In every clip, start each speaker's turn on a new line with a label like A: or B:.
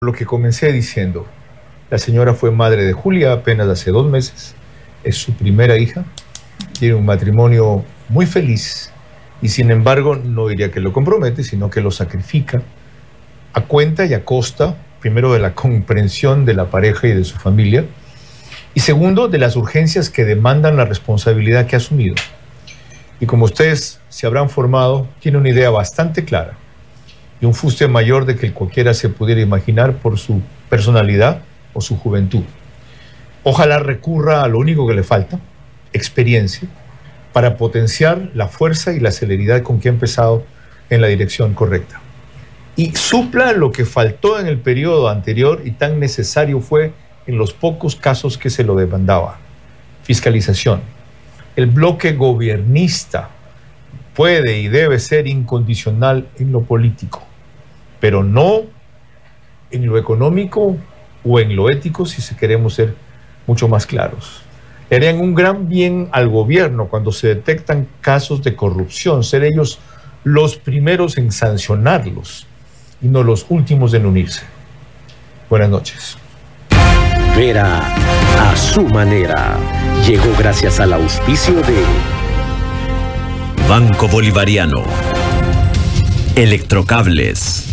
A: Lo que comencé diciendo, la señora fue madre de Julia apenas hace 2 meses, es su primera hija, tiene un matrimonio muy feliz y sin embargo no diría que lo compromete, sino que lo sacrifica a cuenta y a costa, primero de la comprensión de la pareja y de su familia, y segundo, de las urgencias que demandan la responsabilidad que ha asumido. Y como ustedes se habrán formado, tiene una idea bastante clara y un fuste mayor de que cualquiera se pudiera imaginar por su personalidad o su juventud. Ojalá recurra a lo único que le falta, experiencia, para potenciar la fuerza y la celeridad con que ha empezado en la dirección correcta. Y supla lo que faltó en el periodo anterior y tan necesario fue en los pocos casos que se lo demandaba. Fiscalización. El bloque gobiernista puede y debe ser incondicional en lo político, pero no en lo económico o en lo ético, si queremos ser mucho más claros. Le harían un gran bien al gobierno cuando se detectan casos de corrupción, ser ellos los primeros en sancionarlos y no los últimos en unirse. Buenas noches.
B: Vera a su manera. Llegó gracias al auspicio de
C: Banco Bolivariano, Electrocables,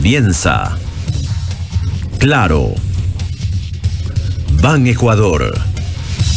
C: Ambienza, Claro, Ban Ecuador.